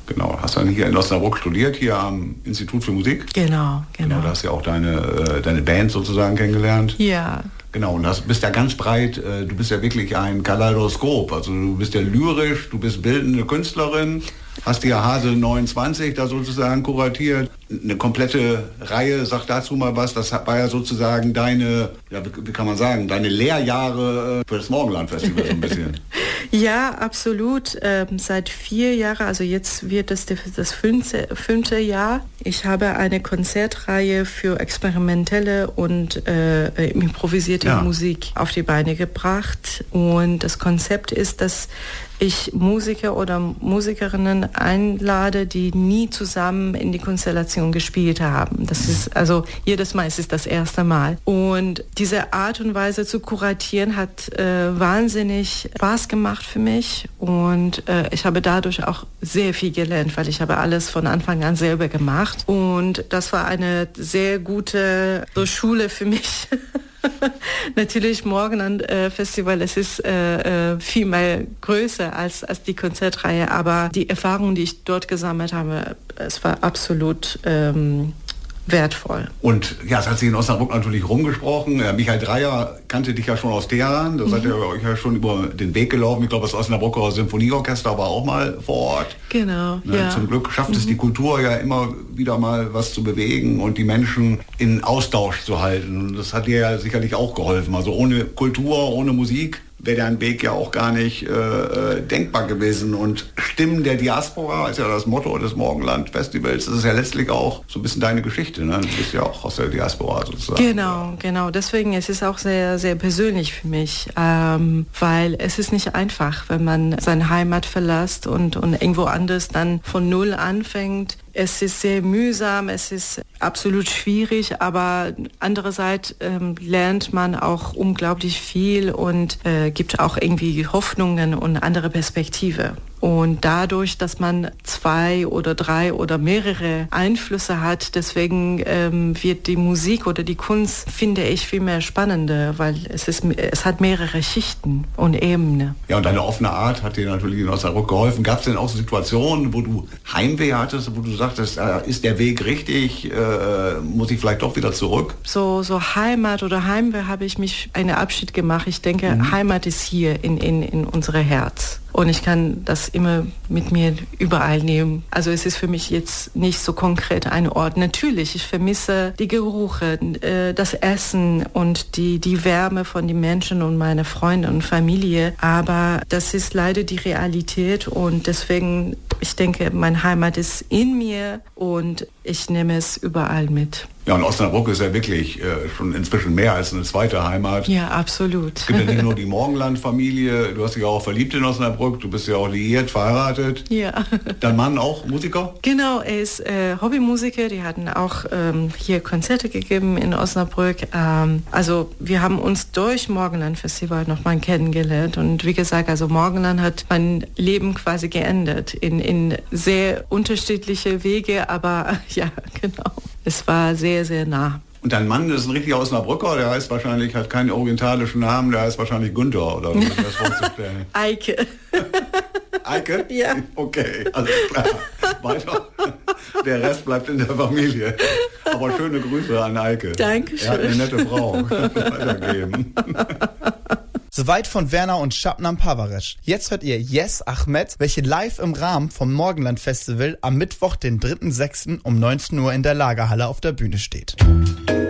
Genau, hast dann hier in Osnabrück studiert, hier am Institut für Musik. Genau. Da hast du ja auch deine Band sozusagen kennengelernt. Ja. Genau, und bist ja ganz breit, du bist ja wirklich ein Kaleidoskop. Also du bist ja lyrisch, du bist bildende Künstlerin, hast die Hase 29 da sozusagen kuratiert. Eine komplette Reihe, sag dazu mal was, das war ja sozusagen deine, ja, wie kann man sagen, deine Lehrjahre für das Morgenland-Festival so ein bisschen. Ja, absolut. Seit 4 Jahren, also jetzt wird es das fünfte Jahr. Ich habe eine Konzertreihe für experimentelle und improvisierte Musik auf die Beine gebracht. Und das Konzept ist, dass ich Musiker oder Musikerinnen einlade, die nie zusammen in die Konstellation gespielt haben. Das ist also jedes Mal ist es das erste Mal. Und diese Art und Weise zu kuratieren hat wahnsinnig Spaß gemacht für mich. Und ich habe dadurch auch sehr viel gelernt, weil ich habe alles von Anfang an selber gemacht. Und das war eine sehr gute Schule für mich. Natürlich Morgenland-Festival, es ist viel mehr größer als die Konzertreihe, aber die Erfahrungen, die ich dort gesammelt habe, es war absolut wertvoll. Und ja, es hat sich in Osnabrück natürlich rumgesprochen. Michael Dreyer kannte dich ja schon aus Teheran. Da seid ihr euch ja schon über den Weg gelaufen. Ich glaube, das Osnabrücker Symphonieorchester war auch mal vor Ort. Genau, ja. Zum Glück schafft es die Kultur ja immer wieder mal was zu bewegen und die Menschen in Austausch zu halten. Und das hat dir ja sicherlich auch geholfen. Also ohne Kultur, ohne Musik wäre dein Weg ja auch gar nicht denkbar gewesen. Und Stimmen der Diaspora ist ja das Motto des Morgenland-Festivals. Das ist ja letztlich auch so ein bisschen deine Geschichte. Ne? Du bist ja auch aus der Diaspora sozusagen. Genau. Deswegen ist es auch sehr, sehr persönlich für mich, weil es ist nicht einfach, wenn man seine Heimat verlässt und irgendwo anders dann von Null anfängt. Es ist sehr mühsam, es ist absolut schwierig, aber andererseits lernt man auch unglaublich viel und gibt auch irgendwie Hoffnungen und andere Perspektive. Und dadurch, dass man 2 oder 3 oder mehrere Einflüsse hat, deswegen wird die Musik oder die Kunst, finde ich, viel mehr spannender, weil es hat mehrere Schichten und Ebenen. Ja, und deine offene Art hat dir natürlich in Osnabrück geholfen. Gab es denn auch Situationen, wo du Heimweh hattest, wo du sagtest, ist der Weg richtig, muss ich vielleicht doch wieder zurück? So Heimat oder Heimweh habe ich mich einen Abschied gemacht. Ich denke, Heimat ist hier in unserem Herz. Und ich kann das immer mit mir überall nehmen. Also es ist für mich jetzt nicht so konkret ein Ort. Natürlich, ich vermisse die Gerüche, das Essen und die Wärme von den Menschen und meine Freunde und Familie. Aber das ist leider die Realität und deswegen, ich denke, meine Heimat ist in mir und ich nehme es überall mit. Ja, und Osnabrück ist ja wirklich schon inzwischen mehr als eine zweite Heimat. Ja, absolut. Es gibt ja nicht nur die Morgenland-Familie, du hast dich ja auch verliebt in Osnabrück, du bist ja auch liiert, verheiratet. Ja. Dein Mann auch Musiker? Genau, er ist Hobbymusiker, die hatten auch hier Konzerte gegeben in Osnabrück. Also wir haben uns durch Morgenland-Festival nochmal kennengelernt und wie gesagt, also Morgenland hat mein Leben quasi geändert in sehr unterschiedliche Wege, aber ja, genau. Es war sehr, sehr nah. Und dein Mann ist ein richtiger Osnabrücker, der heißt wahrscheinlich, hat keinen orientalischen Namen, der heißt wahrscheinlich Günther, oder wie ist das vorzustellen? Eike. Eike? Ja. Okay, alles klar. Weiter. Der Rest bleibt in der Familie. Aber schöne Grüße an Eike. Dankeschön. Er hat eine nette Frau. Weitergeben. Soweit von Werner und Shabnam Pavaresh. Jetzt hört ihr Yes Ahmed, welche live im Rahmen vom Morgenland Festival am Mittwoch, den 3.6. um 19 Uhr in der Lagerhalle auf der Bühne steht.